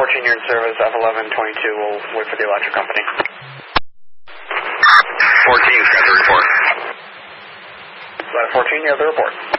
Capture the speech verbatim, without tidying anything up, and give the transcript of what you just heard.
fourteen, you're in service. F eleven twenty-two will wait for the electric company. fourteen's got the report. fourteen, you have the report.